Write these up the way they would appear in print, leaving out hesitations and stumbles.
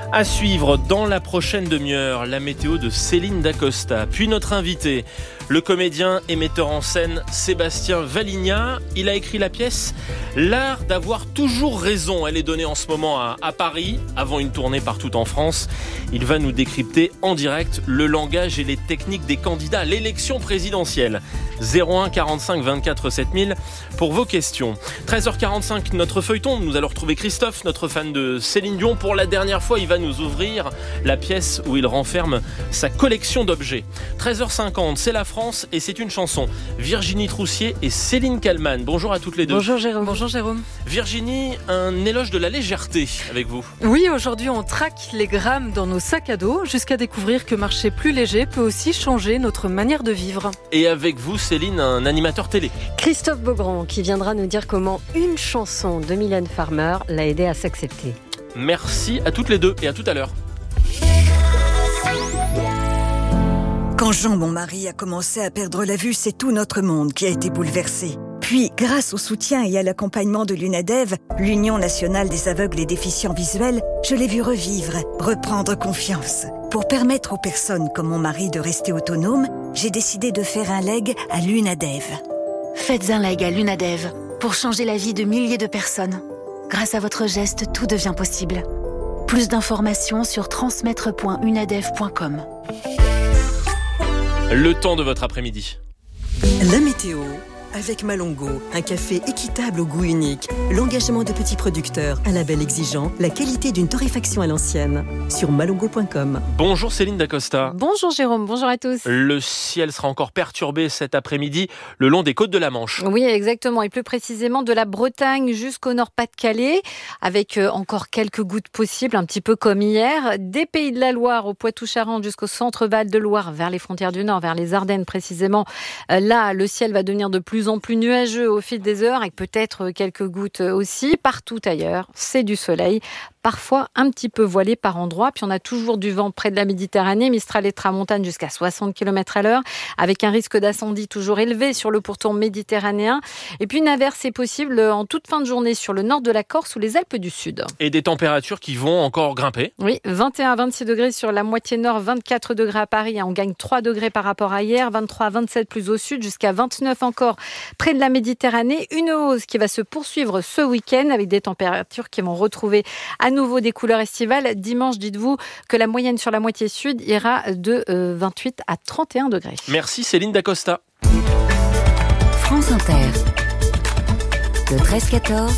À suivre dans la prochaine demi-heure, la météo de Céline Dacosta. Puis notre invité, le comédien et metteur en scène Sébastien Valigna. Il a écrit la pièce « L'art d'avoir toujours raison ». Elle est donnée en ce moment à Paris, avant une tournée partout en France. Il va nous décrypter en direct le langage et les techniques des candidats à l'élection présidentielle. 01 45 24 7000 pour vos questions. 13h45, notre feuilleton. Nous allons retrouver Christophe, notre fan de Céline Dion. Pour la dernière fois, il va nous ouvrir la pièce où il renferme sa collection d'objets. 13h50, c'est la France et c'est une chanson. Virginie Troussier et Céline Kallmann. Bonjour à toutes les deux. Bonjour Jérôme. Bonjour Jérôme. Virginie, un éloge de la légèreté avec vous. Oui, aujourd'hui on traque les grammes dans nos sacs à dos jusqu'à découvrir que marcher plus léger peut aussi changer notre manière de vivre. Et avec vous, Céline, un animateur télé. Christophe Beaugrand qui viendra nous dire comment une chanson de Mylène Farmer l'a aidé à s'accepter. Merci à toutes les deux et à tout à l'heure. Quand Jean, mon mari, a commencé à perdre la vue, c'est tout notre monde qui a été bouleversé. Puis, grâce au soutien et à l'accompagnement de l'UNADEV, l'Union nationale des aveugles et déficients visuels, je l'ai vu revivre, reprendre confiance. Pour permettre aux personnes comme mon mari de rester autonomes, j'ai décidé de faire un leg à l'UNADEV. Faites un leg à l'UNADEV pour changer la vie de milliers de personnes. Grâce à votre geste, tout devient possible. Plus d'informations sur transmettre.unadev.com. Le temps de votre après-midi. La météo avec Malongo, un café équitable au goût unique, l'engagement de petits producteurs, un label exigeant, la qualité d'une torréfaction à l'ancienne. Sur malongo.com. Bonjour Céline Dacosta. Bonjour Jérôme, bonjour à tous. Le ciel sera encore perturbé cet après-midi le long des côtes de la Manche. Oui, exactement, et plus précisément de la Bretagne jusqu'au Nord-Pas-de-Calais, avec encore quelques gouttes possibles, un petit peu comme hier. Des Pays de la Loire au Poitou-Charentes jusqu'au centre-Val de Loire, vers les frontières du Nord, vers les Ardennes précisément. Là, le ciel va devenir de plus en plus nuageux au fil des heures, avec peut-être quelques gouttes aussi. Partout ailleurs, c'est du soleil, parfois un petit peu voilé par endroits. Puis on a toujours du vent près de la Méditerranée, Mistral et Tramontane jusqu'à 60 km/h, avec un risque d'incendie toujours élevé sur le pourtour méditerranéen. Et puis une averse est possible en toute fin de journée sur le nord de la Corse ou les Alpes du Sud. Et des températures qui vont encore grimper. Oui, 21 à 26 degrés sur la moitié nord, 24 degrés à Paris. On gagne 3 degrés par rapport à hier, 23 à 27 plus au sud, jusqu'à 29 encore près de la Méditerranée. Une hausse qui va se poursuivre ce week-end avec des températures qui vont retrouver à nouveau des couleurs estivales. Dimanche, dites-vous que la moyenne sur la moitié sud ira de 28 à 31 degrés. Merci Céline Dacosta. France Inter. Le 13-14,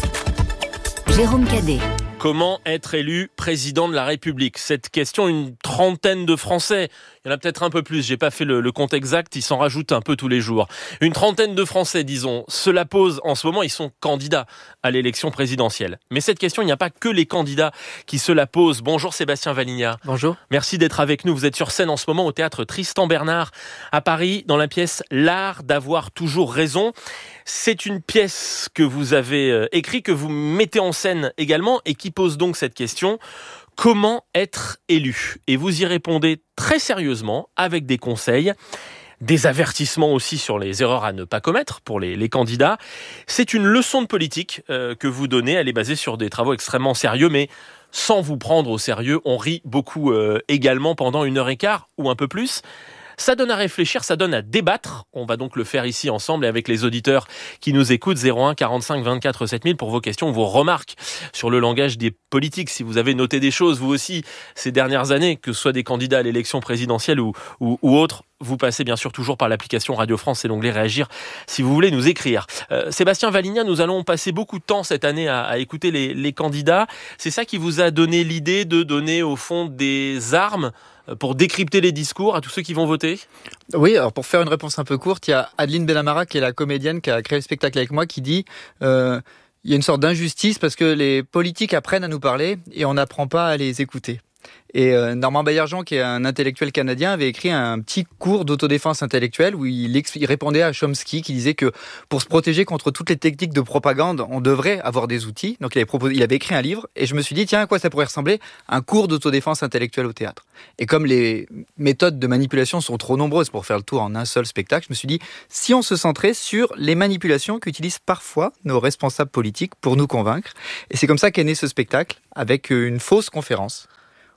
Jérôme Cadet. Comment être élu président de la République ? Cette question, une trentaine de Français, il y en a peut-être un peu plus, j'ai pas fait le compte exact, ils s'en rajoutent un peu tous les jours. Une trentaine de Français, disons, se la posent en ce moment, ils sont candidats à l'élection présidentielle. Mais cette question, il n'y a pas que les candidats qui se la posent. Bonjour Sébastien Valigna. Bonjour. Merci d'être avec nous. Vous êtes sur scène en ce moment au théâtre Tristan Bernard à Paris, dans la pièce « L'art d'avoir toujours raison ». C'est une pièce que vous avez écrite, que vous mettez en scène également et qui pose donc cette question. Comment être élu ? Et vous y répondez très sérieusement avec des conseils, des avertissements aussi sur les erreurs à ne pas commettre pour les candidats. C'est une leçon de politique que vous donnez. Elle est basée sur des travaux extrêmement sérieux, mais sans vous prendre au sérieux. On rit beaucoup également pendant 1h15 ou un peu plus. Ça donne à réfléchir, ça donne à débattre. On va donc le faire ici ensemble et avec les auditeurs qui nous écoutent. 01 45 24 7000 pour vos questions, vos remarques sur le langage des politiques. Si vous avez noté des choses, vous aussi, ces dernières années, que ce soit des candidats à l'élection présidentielle ou autres, vous passez bien sûr toujours par l'application Radio France et l'onglet Réagir si vous voulez nous écrire. Sébastien Valigna, nous allons passer beaucoup de temps cette année à écouter les candidats. C'est ça qui vous a donné l'idée de donner au fond des armes pour décrypter les discours à tous ceux qui vont voter ? Oui, alors pour faire une réponse un peu courte, il y a Adeline Benamara, qui est la comédienne qui a créé le spectacle avec moi, qui dit il y a une sorte d'injustice parce que les politiques apprennent à nous parler et on n'apprend pas à les écouter. Et Normand Baillargeon, qui est un intellectuel canadien, avait écrit un petit cours d'autodéfense intellectuelle où il répondait à Chomsky, qui disait que pour se protéger contre toutes les techniques de propagande, on devrait avoir des outils. Donc il avait écrit un livre et je me suis dit, tiens, à quoi ça pourrait ressembler ? Un cours d'autodéfense intellectuelle au théâtre. Et comme les méthodes de manipulation sont trop nombreuses pour faire le tour en un seul spectacle, je me suis dit, si on se centrait sur les manipulations qu'utilisent parfois nos responsables politiques pour nous convaincre. Et c'est comme ça qu'est né ce spectacle, avec une fausse conférence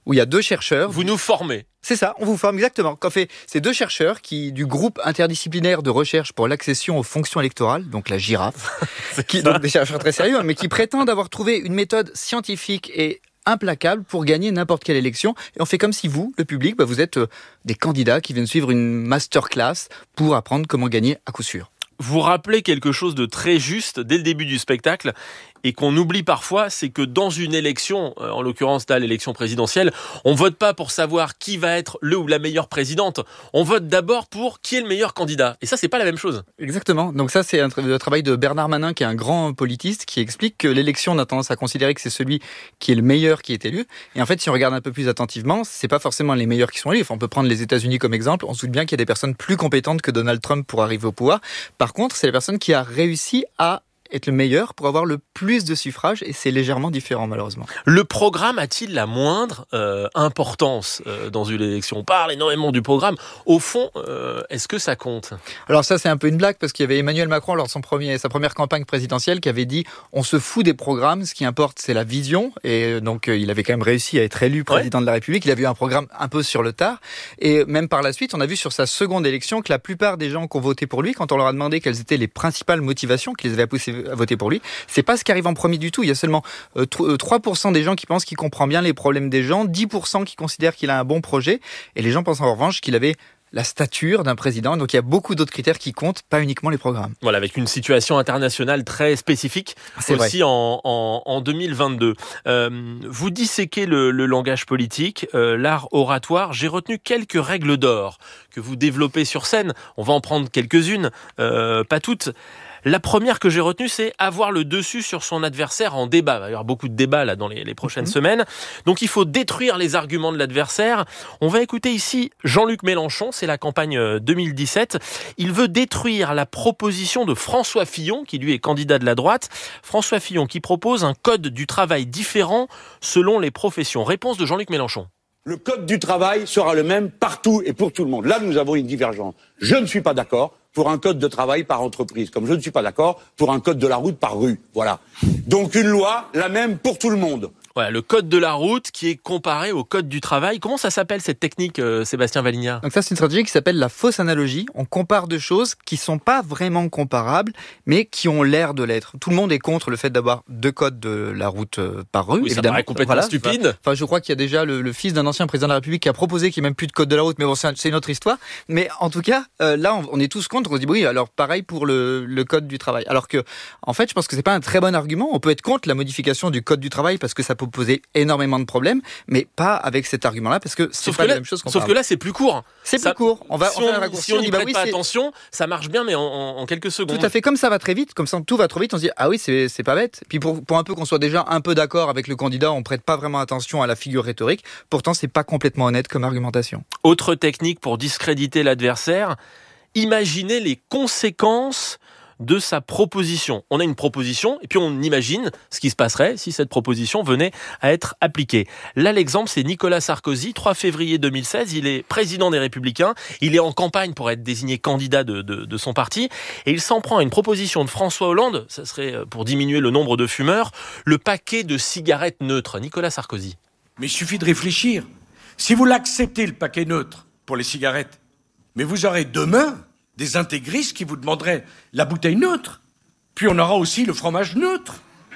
où il y a 2 chercheurs. Vous nous formez. C'est ça, on vous forme exactement. Qu'en fait, c'est 2 chercheurs du groupe interdisciplinaire de recherche pour l'accession aux fonctions électorales, donc la girafe, donc des chercheurs très sérieux, mais qui prétendent avoir trouvé une méthode scientifique et implacable pour gagner n'importe quelle élection. Et on fait comme si vous, le public, vous êtes des candidats qui viennent suivre une masterclass pour apprendre comment gagner à coup sûr. Vous rappelez quelque chose de très juste dès le début du spectacle et qu'on oublie parfois, c'est que dans une élection, en l'occurrence là l'élection présidentielle, on vote pas pour savoir qui va être le ou la meilleure présidente. On vote d'abord pour qui est le meilleur candidat. Et ça, c'est pas la même chose. Exactement. Donc ça, c'est le travail de Bernard Manin, qui est un grand politiste, qui explique que l'élection, on a tendance à considérer que c'est celui qui est le meilleur qui est élu. Et en fait, si on regarde un peu plus attentivement, c'est pas forcément les meilleurs qui sont élus. Enfin, on peut prendre les États-Unis comme exemple. On se doute bien qu'il y a des personnes plus compétentes que Donald Trump pour arriver au pouvoir. Par contre, c'est la personne qui a réussi à être le meilleur pour avoir le plus de suffrages, et c'est légèrement différent malheureusement. Le programme a-t-il la moindre importance dans une élection ? On parle énormément du programme. Au fond, est-ce que ça compte ? Alors ça, c'est un peu une blague, parce qu'il y avait Emmanuel Macron lors de sa première campagne présidentielle qui avait dit « on se fout des programmes, ce qui importe c'est la vision ». Et donc il avait quand même réussi à être élu président de la République. Il avait eu un programme un peu sur le tard. Et même par la suite, on a vu sur sa seconde élection que la plupart des gens qui ont voté pour lui, quand on leur a demandé quelles étaient les principales motivations qui les avaient poussés à voter pour lui, c'est pas ce qui arrive en premier du tout. Il y a seulement 3% des gens qui pensent qu'il comprend bien les problèmes des gens, 10% qui considèrent qu'il a un bon projet, et les gens pensent en revanche qu'il avait la stature d'un président. Donc il y a beaucoup d'autres critères qui comptent, pas uniquement les programmes. Voilà, avec une situation internationale très spécifique aussi en 2022. Vous disséquez le langage politique, l'art oratoire. J'ai retenu quelques règles d'or que vous développez sur scène. On va en prendre quelques-unes, pas toutes. La première que j'ai retenue, c'est avoir le dessus sur son adversaire en débat. Il va y avoir beaucoup de débats là dans les prochaines semaines. Donc il faut détruire les arguments de l'adversaire. On va écouter ici Jean-Luc Mélenchon, c'est la campagne 2017. Il veut détruire la proposition de François Fillon, qui lui est candidat de la droite. François Fillon qui propose un code du travail différent selon les professions. Réponse de Jean-Luc Mélenchon. Le code du travail sera le même partout et pour tout le monde. Là, nous avons une divergence. Je ne suis pas d'accord pour un code de travail par entreprise, comme je ne suis pas d'accord pour un code de la route par rue. Voilà. Donc une loi, la même pour tout le monde. Voilà, le code de la route qui est comparé au code du travail. Comment ça s'appelle cette technique, Sébastien Valignard ? Donc ça, c'est une stratégie qui s'appelle la fausse analogie. On compare deux choses qui sont pas vraiment comparables, mais qui ont l'air de l'être. Tout le monde est contre le fait d'avoir 2 codes de la route par rue. Oui, évidemment. Ça paraît complètement stupide. Enfin, je crois qu'il y a déjà le fils d'un ancien président de la République qui a proposé qu'il n'y ait même plus de code de la route, mais bon, c'est une autre histoire. Mais en tout cas, là, on est tous contre. On se dit, oui, alors pareil pour le code du travail. Alors que, en fait, je pense que c'est pas un très bon argument. On peut être contre la modification du code du travail parce que ça peut poser énormément de problèmes, mais pas avec cet argument-là, parce que c'est pas la même chose qu'on parle. Sauf que là, c'est plus court. C'est plus court. On va faire un raccourci. Si on n'y prête pas attention, ça marche bien, mais en quelques secondes. Tout à fait. Comme ça va très vite, comme ça tout va trop vite, on se dit, ah oui, c'est pas bête. Puis pour un peu qu'on soit déjà un peu d'accord avec le candidat, on prête pas vraiment attention à la figure rhétorique. Pourtant, c'est pas complètement honnête comme argumentation. Autre technique pour discréditer l'adversaire, imaginez les conséquences de sa proposition. On a une proposition et puis on imagine ce qui se passerait si cette proposition venait à être appliquée. Là, l'exemple, c'est Nicolas Sarkozy, 3 février 2016. Il est président des Républicains. Il est en campagne pour être désigné candidat de son parti. Et il s'en prend à une proposition de François Hollande, ça serait pour diminuer le nombre de fumeurs, le paquet de cigarettes neutres. Nicolas Sarkozy. Mais il suffit de réfléchir. Si vous l'acceptez, le paquet neutre, pour les cigarettes, mais vous aurez demain des intégristes qui vous demanderaient la bouteille neutre. Puis on aura aussi le fromage neutre.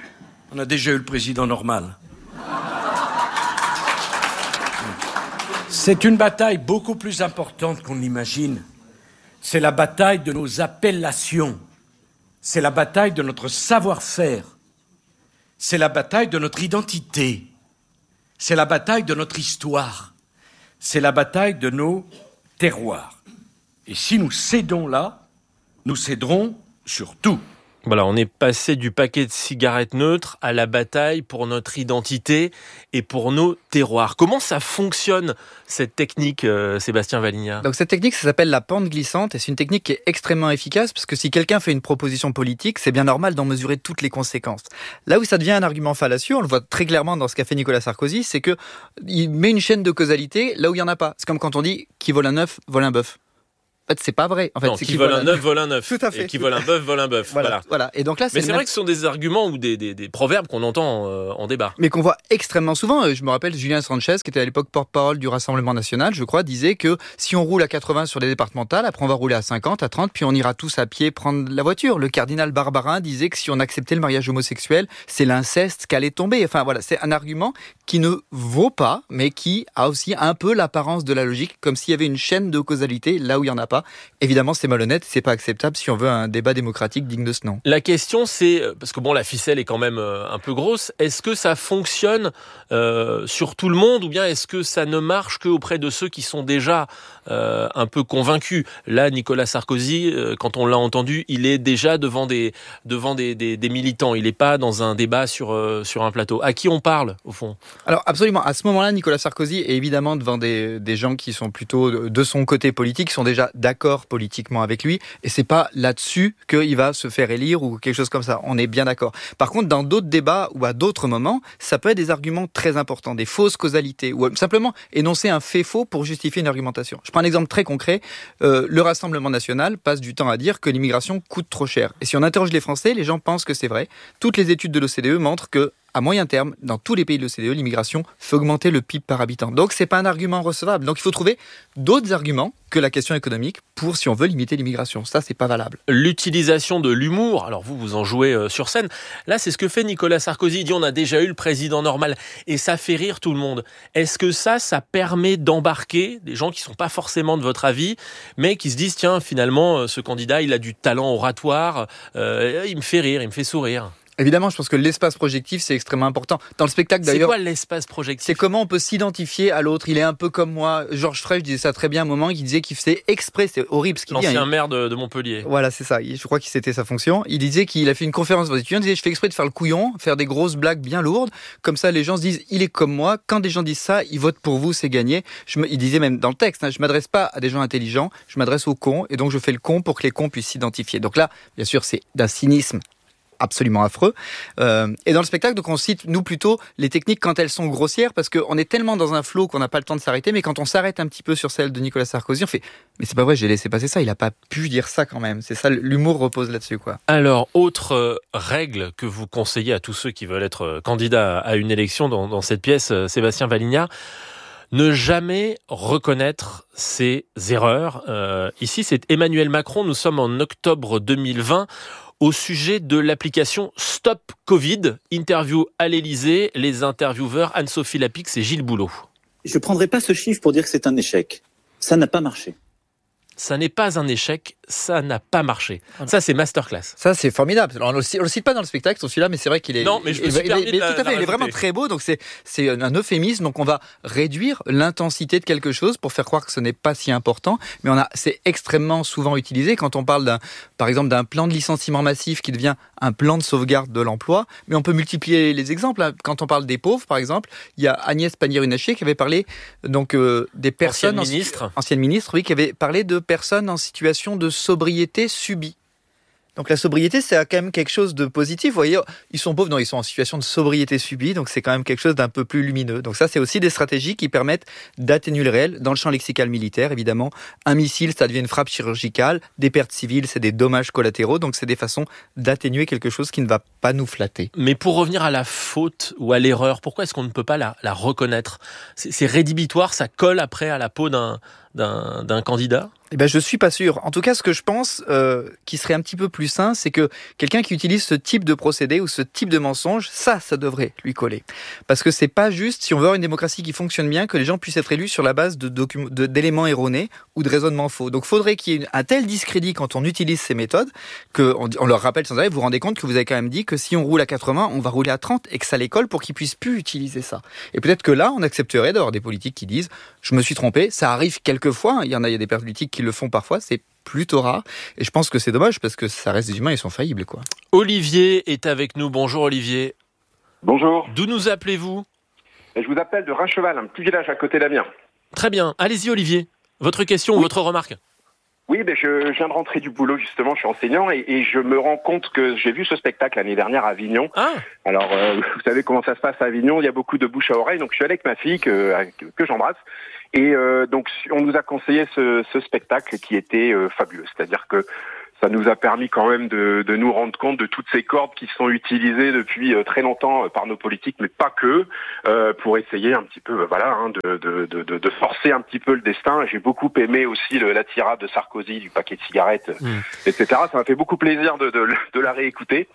On a déjà eu le président normal. C'est une bataille beaucoup plus importante qu'on l'imagine. C'est la bataille de nos appellations. C'est la bataille de notre savoir-faire. C'est la bataille de notre identité. C'est la bataille de notre histoire. C'est la bataille de nos terroirs. Et si nous cédons là, nous céderons sur tout. Voilà, on est passé du paquet de cigarettes neutres à la bataille pour notre identité et pour nos terroirs. Comment ça fonctionne, cette technique, Sébastien Valignard ? Donc cette technique, ça s'appelle la pente glissante, et c'est une technique qui est extrêmement efficace, parce que si quelqu'un fait une proposition politique, c'est bien normal d'en mesurer toutes les conséquences. Là où ça devient un argument fallacieux, on le voit très clairement dans ce qu'a fait Nicolas Sarkozy, c'est qu'il met une chaîne de causalité là où il n'y en a pas. C'est comme quand on dit « qui vole un œuf, vole un bœuf ». En fait, c'est pas vrai. En fait, non, c'est qui vole un œuf, vole un œuf. Tout à fait. Et qui vole un bœuf, vole un bœuf. Voilà. Et donc là, mais c'est vrai que ce sont des arguments ou des proverbes qu'on entend en débat. Mais qu'on voit extrêmement souvent. Je me rappelle Julien Sanchez, qui était à l'époque porte-parole du Rassemblement national, je crois, disait que si on roule à 80 sur les départementales, après on va rouler à 50, à 30, puis on ira tous à pied prendre la voiture. Le cardinal Barbarin disait que si on acceptait le mariage homosexuel, c'est l'inceste qu'allait tomber. Enfin voilà, c'est un argument qui ne vaut pas, mais qui a aussi un peu l'apparence de la logique, comme s'il y avait une chaîne de causalité là où il n'y en a pas. Évidemment, c'est malhonnête, c'est pas acceptable si on veut un débat démocratique digne de ce nom. La question, c'est, parce que bon, la ficelle est quand même un peu grosse, est-ce que ça fonctionne sur tout le monde ou bien est-ce que ça ne marche qu'auprès de ceux qui sont déjà un peu convaincus? Là, Nicolas Sarkozy, quand on l'a entendu, il est déjà devant des militants, il n'est pas dans un débat sur un plateau. À qui on parle, au fond? Alors absolument, à ce moment-là, Nicolas Sarkozy est évidemment devant des gens qui sont plutôt de son côté politique, qui sont déjà d'accord politiquement avec lui, et c'est pas là-dessus qu'il va se faire élire ou quelque chose comme ça, on est bien d'accord. Par contre, dans d'autres débats ou à d'autres moments, ça peut être des arguments très importants, des fausses causalités, ou simplement énoncer un fait faux pour justifier une argumentation. Je prends un exemple très concret, le Rassemblement national passe du temps à dire que l'immigration coûte trop cher. Et si on interroge les Français, les gens pensent que c'est vrai. Toutes les études de l'OCDE montrent que à moyen terme, dans tous les pays de l'OCDE, l'immigration fait augmenter le PIB par habitant. Donc, c'est pas un argument recevable. Donc, il faut trouver d'autres arguments que la question économique pour, si on veut, limiter l'immigration. Ça, c'est pas valable. L'utilisation de l'humour, alors vous en jouez sur scène. Là, c'est ce que fait Nicolas Sarkozy. Il dit, on a déjà eu le président normal. Et ça fait rire tout le monde. Est-ce que ça permet d'embarquer des gens qui sont pas forcément de votre avis, mais qui se disent, tiens, finalement, ce candidat, il a du talent oratoire, il me fait rire, il me fait sourire. Évidemment, je pense que l'espace projectif, c'est extrêmement important. Dans le spectacle, d'ailleurs... C'est quoi l'espace projectif? C'est comment on peut s'identifier à l'autre. Il est un peu comme moi. Georges Frêche disait ça très bien à un moment. Il disait qu'il faisait exprès, c'est horrible ce qu'il dit. L'ancien maire de Montpellier. Voilà, c'est ça. Je crois que c'était sa fonction. Il disait qu'il a fait une conférence aux étudiants. Il disait, je fais exprès de faire le couillon, faire des grosses blagues bien lourdes. Comme ça, les gens se disent, il est comme moi. Quand des gens disent ça, ils votent pour vous, c'est gagné. Il disait même dans le texte, je m'adresse pas à des gens intelligents, je m'adresse aux cons. Et donc, je fais le con pour que les cons puissent s'identifier. Donc là, bien sûr, c'est d'un cynisme absolument affreux. Et dans le spectacle, donc on cite, nous, plutôt les techniques quand elles sont grossières, parce qu'on est tellement dans un flow qu'on n'a pas le temps de s'arrêter, mais quand on s'arrête un petit peu sur celle de Nicolas Sarkozy, on fait « Mais c'est pas vrai, j'ai laissé passer ça, il n'a pas pu dire ça quand même. » C'est ça, l'humour repose là-dessus, quoi. Alors, autre règle que vous conseillez à tous ceux qui veulent être candidats à une élection dans cette pièce, Sébastien Valignat, ne jamais reconnaître ses erreurs. Ici, c'est Emmanuel Macron, nous sommes en octobre 2020, au sujet de l'application Stop Covid. Interview à l'Élysée, les intervieweurs Anne-Sophie Lapix et Gilles Boulot. Je ne prendrai pas ce chiffre pour dire que c'est un échec. Ça n'a pas marché. Ça n'est pas un échec, ça n'a pas marché. Ça, c'est masterclass. Ça, c'est formidable. Alors, on le cite pas dans le spectacle, celui-là, mais c'est vrai qu'il est... Non, mais je me suis permis de tout à fait, il est vraiment très beau, donc c'est un euphémisme, donc on va réduire l'intensité de quelque chose pour faire croire que ce n'est pas si important, mais c'est extrêmement souvent utilisé quand on parle par exemple, d'un plan de licenciement massif qui devient un plan de sauvegarde de l'emploi, mais on peut multiplier les exemples. Quand on parle des pauvres, par exemple, il y a Agnès Pannier-Runacher qui avait parlé donc des personnes... Ancienne ministre, oui, qui avait parlé de personnes en situation de sobriété subie. Donc la sobriété, c'est quand même quelque chose de positif. Vous voyez, ils sont pauvres, non, ils sont en situation de sobriété subie, donc c'est quand même quelque chose d'un peu plus lumineux. Donc ça, c'est aussi des stratégies qui permettent d'atténuer le réel. Dans le champ lexical militaire, évidemment, un missile, ça devient une frappe chirurgicale. Des pertes civiles, c'est des dommages collatéraux. Donc c'est des façons d'atténuer quelque chose qui ne va pas nous flatter. Mais pour revenir à la faute ou à l'erreur, pourquoi est-ce qu'on ne peut pas la reconnaître? C'est rédhibitoire, ça colle après à la peau d'un candidat? Eh ben, je suis pas sûr. En tout cas, ce que je pense qui serait un petit peu plus sain, c'est que quelqu'un qui utilise ce type de procédé ou ce type de mensonge, ça devrait lui coller. Parce que c'est pas juste, si on veut avoir une démocratie qui fonctionne bien, que les gens puissent être élus sur la base d'éléments erronés ou de raisonnements faux. Donc, faudrait qu'il y ait un tel discrédit quand on utilise ces méthodes qu'on leur rappelle sans arrêt, vous vous rendez compte que vous avez quand même dit que si on roule à 80, on va rouler à 30 et que ça les colle pour qu'ils puissent plus utiliser ça. Et peut-être que là, on accepterait d'avoir des politiques qui disent, je me suis trompé, ça arrive quelquefois, il y a des politiques qui le font parfois, c'est plutôt rare. Et je pense que c'est dommage parce que ça reste des humains, ils sont faillibles, quoi. Olivier est avec nous. Bonjour Olivier. Bonjour. D'où nous appelez-vous? Je vous appelle de Racheval, un petit village à côté d'Amiens. Très bien. Allez-y Olivier. Votre question ou votre remarque? Oui, je viens de rentrer du boulot justement, je suis enseignant et je me rends compte que j'ai vu ce spectacle l'année dernière à Avignon. Ah. Alors, vous savez comment ça se passe à Avignon, il y a beaucoup de bouche à oreille, donc je suis allé avec ma fille que j'embrasse. Et donc on nous a conseillé ce spectacle qui était fabuleux, c'est-à-dire que ça nous a permis quand même de nous rendre compte de toutes ces cordes qui sont utilisées depuis très longtemps par nos politiques, mais pas que, pour essayer un petit peu, de forcer un petit peu le destin. J'ai beaucoup aimé aussi la tirade de Sarkozy du paquet de cigarettes, etc. Ça m'a fait beaucoup plaisir de la réécouter.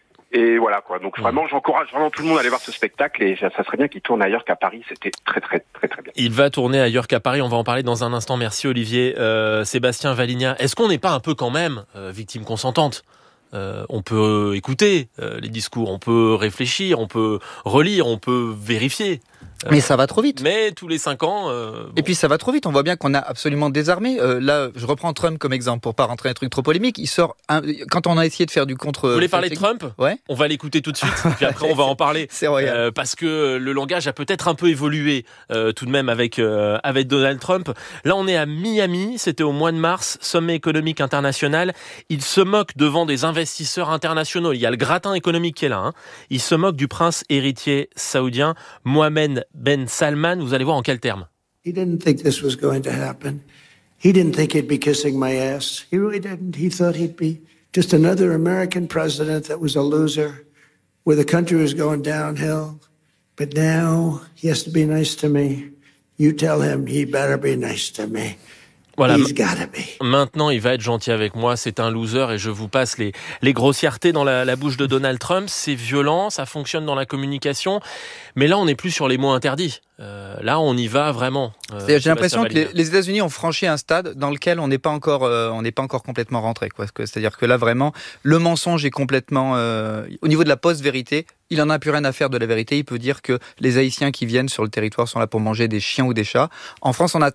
Et voilà quoi. Donc vraiment, j'encourage vraiment tout le monde à aller voir ce spectacle et ça serait bien qu'il tourne ailleurs qu'à Paris. C'était très très très très bien. Il va tourner ailleurs qu'à Paris. On va en parler dans un instant. Merci Olivier. Sébastien Valigna, est-ce qu'on n'est pas un peu quand même victime consentante ? On peut écouter les discours, on peut réfléchir, on peut relire, on peut vérifier. Mais ça va trop vite. Mais tous les 5 ans... Et puis ça va trop vite, on voit bien qu'on a absolument désarmé. Là, je reprends Trump comme exemple pour pas rentrer dans des trucs trop polémiques. Il sort, quand on a essayé de faire du contre... Vous voulez parler de Trump ? Ouais. On va l'écouter tout de suite, puis après on va en parler. C'est royal. Parce que le langage a peut-être un peu évolué tout de même avec Donald Trump. Là on est à Miami, c'était au mois de mars, sommet économique international. Il se moque devant des investisseurs internationaux. Il y a le gratin économique qui est là. Hein. Il se moque du prince héritier saoudien Mohammed Ben Salman. Vous allez voir en quels termes. He didn't think this was going to happen. He didn't think he'd be kissing my ass. He really didn't. He thought he'd be just another American president that was a loser, where the country was going downhill. But now he has to be nice to me. You tell him he better be nice to me. Voilà. He's gotta be. Maintenant, il va être gentil avec moi. C'est un loser et je vous passe les grossièretés dans la bouche de Donald Trump. C'est violent, ça fonctionne dans la communication. Mais là, on n'est plus sur les mots interdits. Là, on y va vraiment. J'ai l'impression que les États-Unis ont franchi un stade dans lequel on n'est pas encore complètement rentré. C'est-à-dire que là, vraiment, le mensonge est complètement au niveau de la post-vérité. Il en a plus rien à faire de la vérité. Il peut dire que les Haïtiens qui viennent sur le territoire sont là pour manger des chiens ou des chats. En France, on a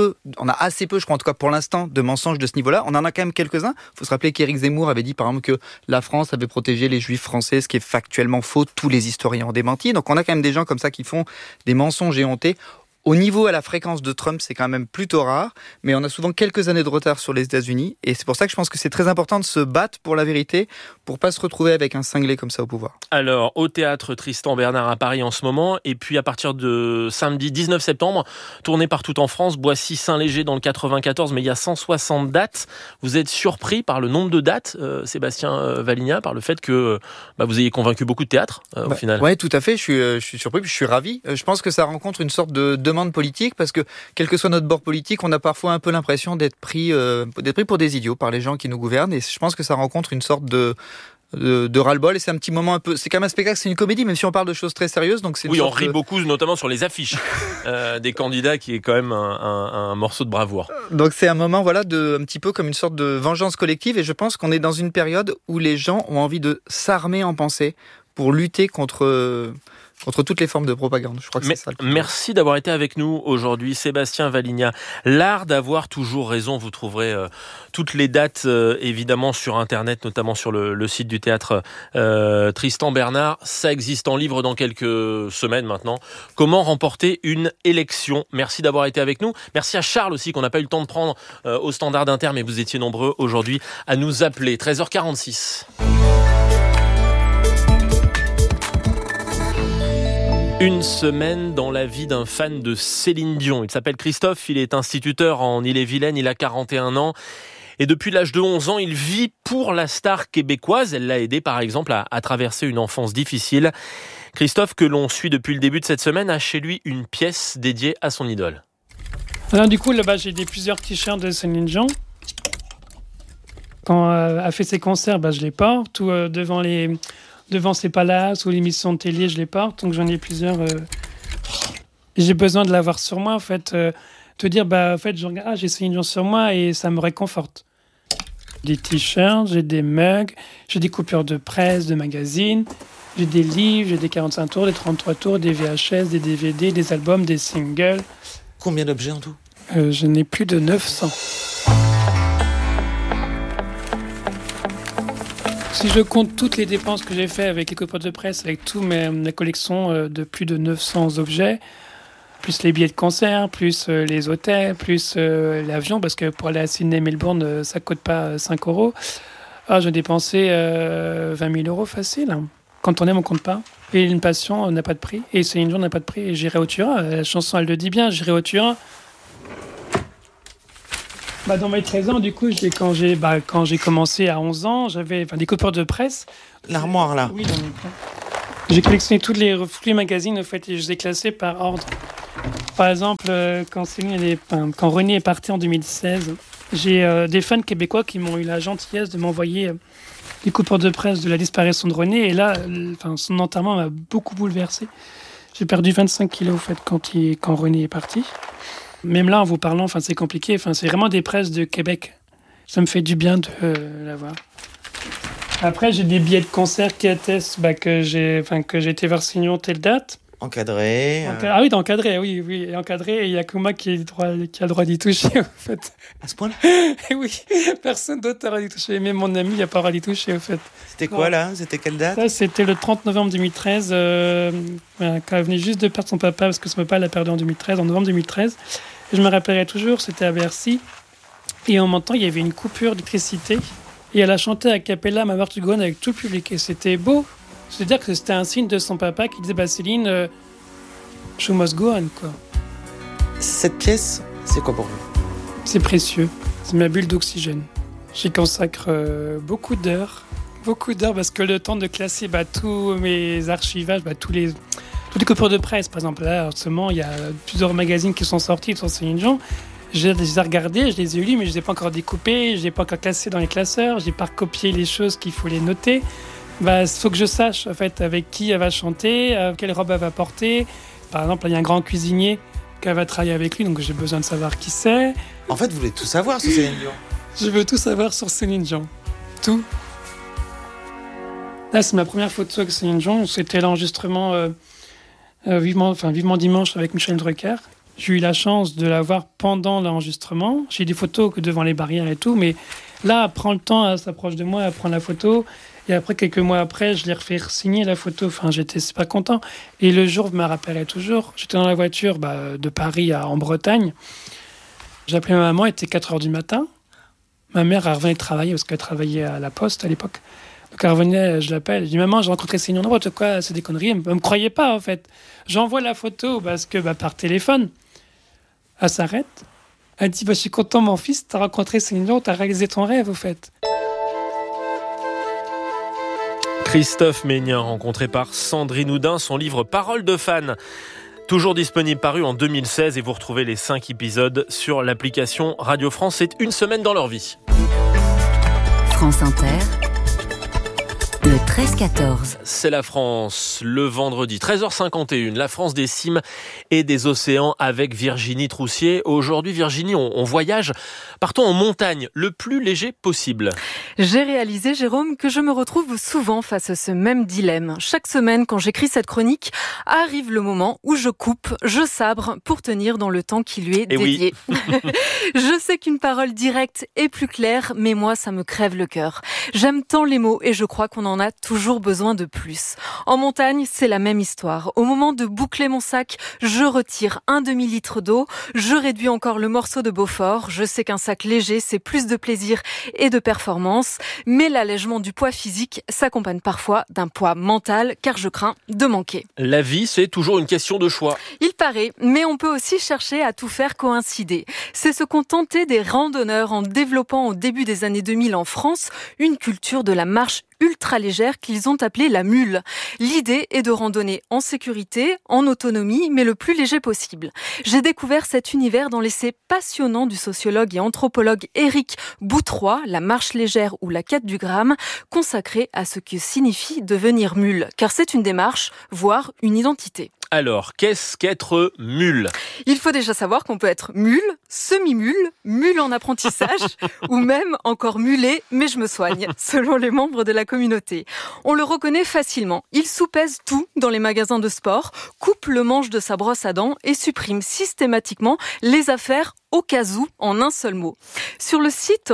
assez peu, je crois en tout cas pour l'instant, de mensonges de ce niveau-là. On en a quand même quelques-uns. Il faut se rappeler qu'Éric Zemmour avait dit par exemple que la France avait protégé les Juifs français, ce qui est factuellement faux. Tous les historiens ont démenti. Donc on a quand même des gens comme ça qui font des mensonges éhontés. Au niveau à la fréquence de Trump, c'est quand même plutôt rare, mais on a souvent quelques années de retard sur les États-Unis, et c'est pour ça que je pense que c'est très important de se battre pour la vérité, pour pas se retrouver avec un cinglé comme ça au pouvoir. Alors, au théâtre Tristan Bernard à Paris en ce moment, et puis à partir de samedi 19 septembre, tournée partout en France, Boissy-Saint-Léger dans le 94, mais il y a 160 dates. Vous êtes surpris par le nombre de dates, Sébastien Valigna, par le fait que vous ayez convaincu beaucoup de théâtres au final. Oui, tout à fait, je suis surpris, puis je suis ravi. Je pense que ça rencontre une sorte de demande politique, parce que quel que soit notre bord politique, on a parfois un peu l'impression d'être pris pour des idiots par les gens qui nous gouvernent, et je pense que ça rencontre une sorte de ras-le-bol, et c'est un petit moment un peu... C'est quand même un spectacle, c'est une comédie, même si on parle de choses très sérieuses. Donc c'est on rit beaucoup, notamment sur les affiches des candidats, qui est quand même un morceau de bravoure. Donc c'est un moment, un petit peu comme une sorte de vengeance collective, et je pense qu'on est dans une période où les gens ont envie de s'armer en pensée pour lutter contre toutes les formes de propagande. Je crois que c'est ça. Merci d'avoir été avec nous aujourd'hui, Sébastien Valigna. L'art d'avoir toujours raison. Vous trouverez toutes les dates, évidemment, sur Internet, notamment sur le site du théâtre Tristan Bernard. Ça existe en livre dans quelques semaines maintenant. Comment remporter une élection ? Merci d'avoir été avec nous. Merci à Charles aussi, qu'on n'a pas eu le temps de prendre au Standard Inter, mais vous étiez nombreux aujourd'hui à nous appeler. 13h46. Une semaine dans la vie d'un fan de Céline Dion. Il s'appelle Christophe, il est instituteur en Ille-et-Vilaine, il a 41 ans. Et depuis l'âge de 11 ans, il vit pour la star québécoise. Elle l'a aidé par exemple à traverser une enfance difficile. Christophe, que l'on suit depuis le début de cette semaine, a chez lui une pièce dédiée à son idole. Alors du coup, là-bas, j'ai plusieurs t-shirts de Céline Dion. Quand elle a fait ses concerts, je les porte. Tout devant ses palaces ou l'émission de télé, je les porte. Donc j'en ai plusieurs. J'ai besoin de l'avoir sur moi, en fait. Te dire, en fait, je regarde, j'ai Céline Dion sur moi et ça me réconforte. Des t-shirts, j'ai des mugs, j'ai des coupures de presse, de magazines, j'ai des livres, j'ai des 45 tours, des 33 tours, des VHS, des DVD, des albums, des singles. Combien d'objets en tout ? Je n'ai plus de 900. Si je compte toutes les dépenses que j'ai faites avec les coupures de presse, avec toutes mes collections de plus de 900 objets, plus les billets de concert, plus les hôtels, plus l'avion, parce que pour aller à Sydney, Melbourne, ça coûte pas 5 €. Ah, j'ai dépensé 20 000 € facile. Quand on aime, on compte pas. Et une passion n'a pas de prix. Et Céline Dion n'a pas de prix. Et j'irai au Turin. La chanson, elle le dit bien. J'irai au Turin. Dans mes 13 ans, du coup, quand j'ai commencé à 11 ans, j'avais des coupures de presse. L'armoire, là. Oui, j'ai collectionné tous les magazines, en fait, et je les ai classés par ordre. Par exemple, quand René est parti en 2016, j'ai des fans québécois qui m'ont eu la gentillesse de m'envoyer les coupures de presse de la disparition de René. Et là, son enterrement m'a beaucoup bouleversé. J'ai perdu 25 kilos, en fait, quand René est parti. Même là, en vous parlant, c'est compliqué. C'est vraiment des presses de Québec. Ça me fait du bien de l'avoir. Après, j'ai des billets de concert qui attestent que j'ai été voir Céline Dion telle date. Encadré. Ah oui, encadré, oui, encadré. Et il n'y a que moi qui a le droit d'y toucher, en fait. À ce point-là? Oui, personne d'autre n'a le droit d'y toucher. Même mon ami n'a pas le droit d'y toucher, en fait. C'était quoi, là? C'était quelle date? Ça, c'était le 30 novembre 2013, quand elle venait juste de perdre son papa, parce que son papa l'a perdu en novembre 2013. Et je me rappellerai toujours, c'était à Bercy. Et en montant, il y avait une coupure d'électricité. Et elle a chanté a cappella Ma Mort Gone avec tout le public. Et c'était beau. C'est-à-dire que c'était un signe de son papa qui disait Céline, show must go on, quoi. Cette pièce, c'est quoi pour vous? C'est précieux. C'est ma bulle d'oxygène. J'y consacre beaucoup d'heures parce que le temps de classer tous mes archivages, toutes les coupures de presse, par exemple, là, en ce moment, il y a plusieurs magazines qui sont sortis sur Céline Dion. Je les ai regardés, je les ai lus, mais je ne les ai pas encore découpés, je ne les ai pas encore classés dans les classeurs, je n'ai pas recopié les choses qu'il faut les noter. Il faut que je sache, en fait, avec qui elle va chanter, quelle robe elle va porter. Par exemple, il y a un grand cuisinier qui va travailler avec lui, donc j'ai besoin de savoir qui c'est. En fait, vous voulez tout savoir sur Céline Dion? Je veux tout savoir sur Céline Dion. Tout. Là, c'est ma première photo avec Céline Dion. C'était l'enregistrement Vivement Dimanche avec Michel Drucker. J'ai eu la chance de la voir pendant l'enregistrement. J'ai des photos que devant les barrières et tout, mais là, elle prend le temps, elle s'approche de moi, elle prend la photo. Et après, quelques mois après, je l'ai refait signer la photo. J'étais pas content. Et le jour, je me rappellerai toujours. J'étais dans la voiture de Paris en Bretagne. J'ai appelé ma maman, il était 4h du matin. Ma mère, elle revenait de travailler parce qu'elle travaillait à la Poste à l'époque. Donc elle revenait, je l'appelle, je dis maman, j'ai rencontré Céline Dion, n'importe quoi, c'est des conneries. Elle me croyait pas en fait. J'envoie la photo parce que par téléphone. Elle s'arrête. Elle dit je suis content mon fils, t'as rencontré Céline Dion, t'as réalisé ton rêve au fait. Christophe Mégnard, rencontré par Sandrine Houdin, son livre Paroles de fans. Toujours disponible, paru en 2016, et vous retrouvez les 5 épisodes sur l'application Radio France. C'est une semaine dans leur vie. France Inter, le 13-14. C'est la France, le vendredi, 13h51, la France des cimes et des océans avec Virginie Troussier. Aujourd'hui, Virginie, on voyage, partons en montagne, le plus léger possible. J'ai réalisé, Jérôme, que je me retrouve souvent face à ce même dilemme. Chaque semaine, quand j'écris cette chronique, arrive le moment où je coupe, je sabre pour tenir dans le temps qui lui est dédié. Oui. Je sais qu'une parole directe est plus claire, mais moi, ça me crève le cœur. J'aime tant les mots et je crois qu'on en a toujours besoin de plus. En montagne, c'est la même histoire. Au moment de boucler mon sac, je retire un demi-litre d'eau, je réduis encore le morceau de Beaufort. Je sais qu'un sac léger, c'est plus de plaisir et de performance, mais l'allègement du poids physique s'accompagne parfois d'un poids mental, car je crains de manquer. La vie, c'est toujours une question de choix. Il paraît, mais on peut aussi chercher à tout faire coïncider. C'est ce qu'ont tenté des randonneurs en développant au début des années 2000 en France une culture de la marche ultra légère qu'ils ont appelée la mule. L'idée est de randonner en sécurité, en autonomie, mais le plus léger possible. J'ai découvert cet univers dans l'essai passionnant du sociologue et anthropologue Éric Boutroy, La marche légère ou la quête du gramme, consacré à ce que signifie devenir mule, car c'est une démarche, voire une identité. Alors, qu'est-ce qu'être mule ? Il faut déjà savoir qu'on peut être mule, semi-mule, mule en apprentissage, ou même encore mulé, mais je me soigne, selon les membres de la communauté. On le reconnaît facilement. Il soupèse tout dans les magasins de sport, coupe le manche de sa brosse à dents et supprime systématiquement les affaires au cas où, en un seul mot. Sur le site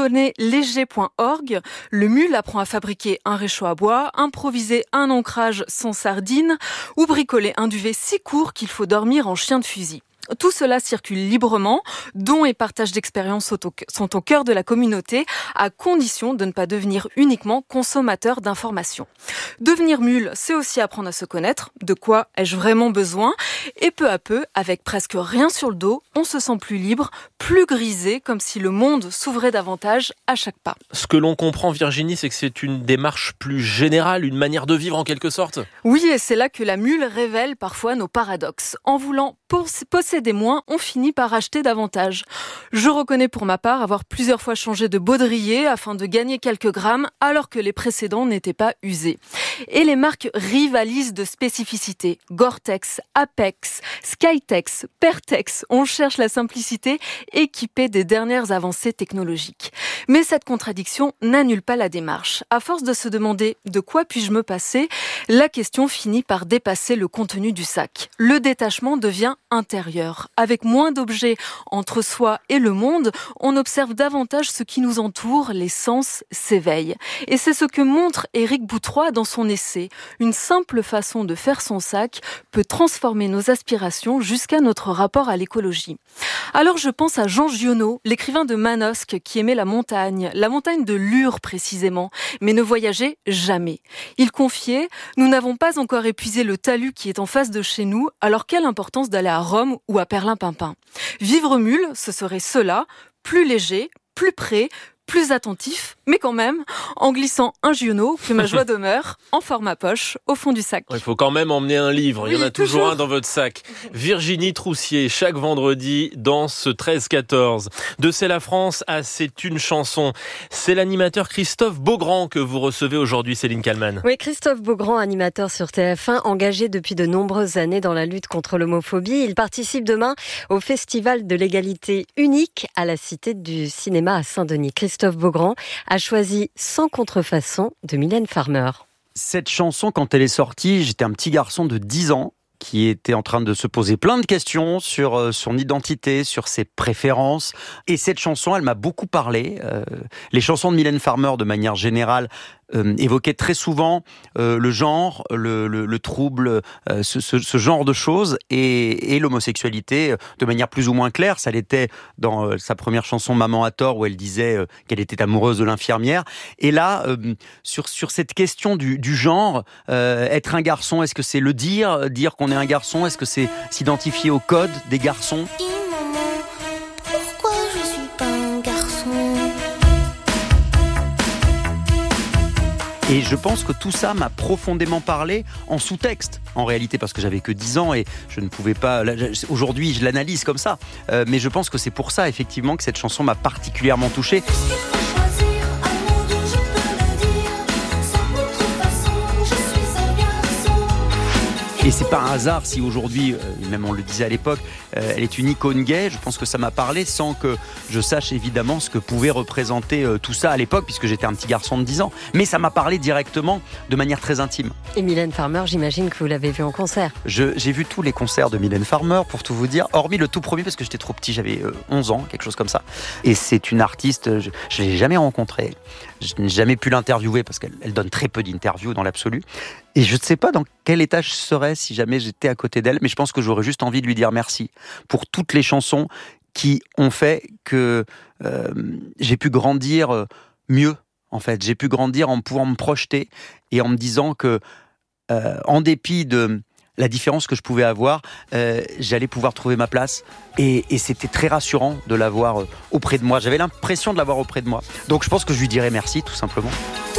randonnéeléger.org, le mule apprend à fabriquer un réchaud à bois, improviser un ancrage sans sardine ou bricoler un duvet si court qu'il faut dormir en chien de fusil. Tout cela circule librement, dons et partage d'expériences sont au cœur de la communauté, à condition de ne pas devenir uniquement consommateur d'informations. Devenir mule, c'est aussi apprendre à se connaître, de quoi ai-je vraiment besoin, et peu à peu, avec presque rien sur le dos, on se sent plus libre, plus grisé, comme si le monde s'ouvrait davantage à chaque pas. Ce que l'on comprend, Virginie, c'est que c'est une démarche plus générale, une manière de vivre en quelque sorte. Oui, et c'est là que la mule révèle parfois nos paradoxes. En voulant posséder moins, on finit par acheter davantage. Je reconnais pour ma part avoir plusieurs fois changé de baudrier afin de gagner quelques grammes alors que les précédents n'étaient pas usés. Et les marques rivalisent de spécificité. Gore-Tex, Apex, Skytex, Pertex, on cherche la simplicité équipée des dernières avancées technologiques. Mais cette contradiction n'annule pas la démarche. À force de se demander de quoi puis-je me passer, la question finit par dépasser le contenu du sac. Le détachement devient intérieur. Avec moins d'objets entre soi et le monde, on observe davantage ce qui nous entoure, les sens s'éveillent. Et c'est ce que montre Éric Boutroy dans son essai. Une simple façon de faire son sac peut transformer nos aspirations jusqu'à notre rapport à l'écologie. Alors je pense à Jean Giono, l'écrivain de Manosque qui aimait la montagne de Lure précisément, mais ne voyageait jamais. Il confiait « Nous n'avons pas encore épuisé le talus qui est en face de chez nous, alors quelle importance d'aller à Rome ou à Perlimpinpin. Vivre mule, ce serait cela, plus léger, plus près, plus attentif, mais quand même, en glissant un Giono, que ma joie demeure, en format poche, au fond du sac. Il faut quand même emmener un livre, il y en a toujours toujours un dans votre sac. Virginie Troussier, chaque vendredi, dans ce 13-14. De C'est la France à C'est une chanson. C'est l'animateur Christophe Beaugrand que vous recevez aujourd'hui, Céline Kallmann. Oui, Christophe Beaugrand, animateur sur TF1, engagé depuis de nombreuses années dans la lutte contre l'homophobie. Il participe demain au Festival de l'égalité unique à la Cité du Cinéma à Saint-Denis. Christophe Beaugrand a choisi Sans contrefaçon de Mylène Farmer. Cette chanson, quand elle est sortie, j'étais un petit garçon de 10 ans qui était en train de se poser plein de questions sur son identité, sur ses préférences. Et cette chanson, elle m'a beaucoup parlé. Les chansons de Mylène Farmer, de manière générale, évoquaient très souvent le genre, le trouble, ce genre de choses, et l'homosexualité de manière plus ou moins claire. Ça l'était dans sa première chanson Maman a tort, où elle disait qu'elle était amoureuse de l'infirmière. Et là, sur cette question du genre, être un garçon, est-ce que c'est le dire qu'on est un garçon, est-ce que c'est s'identifier au code des garçons? Pourquoi je suis pas un garçon? Et je pense que tout ça m'a profondément parlé en sous-texte, en réalité, parce que j'avais que 10 ans et je ne pouvais pas... Aujourd'hui, je l'analyse comme ça. Mais je pense que c'est pour ça, effectivement, que cette chanson m'a particulièrement touché. Et c'est pas un hasard si aujourd'hui, même on le disait à l'époque, elle est une icône gay. Je pense que ça m'a parlé sans que je sache évidemment ce que pouvait représenter tout ça à l'époque, puisque j'étais un petit garçon de 10 ans. Mais ça m'a parlé directement, de manière très intime. Et Mylène Farmer, j'imagine que vous l'avez vue en concert. J'ai vu tous les concerts de Mylène Farmer, pour tout vous dire, hormis le tout premier, parce que j'étais trop petit, j'avais 11 ans, quelque chose comme ça. Et c'est une artiste, je ne l'ai jamais rencontrée. Je n'ai jamais pu l'interviewer, parce qu'elle donne très peu d'interviews dans l'absolu. Et je ne sais pas dans quel état je serais si jamais j'étais à côté d'elle, mais je pense que j'aurais juste envie de lui dire merci pour toutes les chansons qui ont fait que j'ai pu grandir mieux, en fait. J'ai pu grandir en pouvant me projeter et en me disant que, en dépit de la différence que je pouvais avoir, j'allais pouvoir trouver ma place. Et c'était très rassurant de l'avoir auprès de moi. J'avais l'impression de l'avoir auprès de moi. Donc je pense que je lui dirais merci, tout simplement.